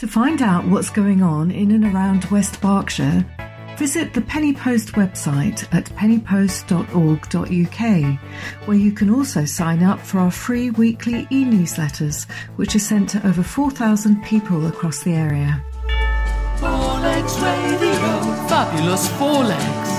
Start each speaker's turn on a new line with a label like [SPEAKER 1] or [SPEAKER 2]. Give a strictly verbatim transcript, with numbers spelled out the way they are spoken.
[SPEAKER 1] To find out what's going on in and around West Berkshire, visit the Penny Post website at penny post dot org dot U K, where you can also sign up for our free weekly e-newsletters, which are sent to over four thousand people across the area.
[SPEAKER 2] Four Legs Radio, fabulous four legs.